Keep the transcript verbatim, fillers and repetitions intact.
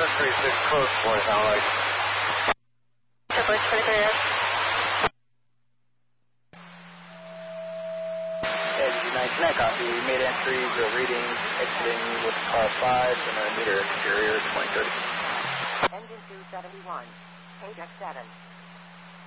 seven three six, close for it, sound like. Triple twenty-three F. Edge nineteen, I copy. Made entries, uh, reading, exiting with car five, and a meter exterior twenty thirty. Engine two seventy-one, Page X seven.